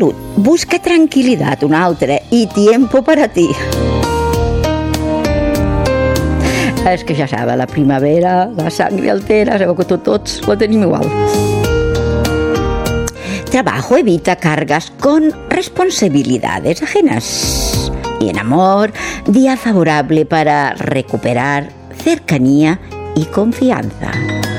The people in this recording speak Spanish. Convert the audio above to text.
Salud, busca tranquilidad, un altre, i tiempo para ti. És que ja sabe, la primavera, la sangre altera, sabeu que tots la tenim igual. Trabajo evita cargas con responsabilidades ajenas. Y en amor, día favorable para recuperar cercanía y confianza.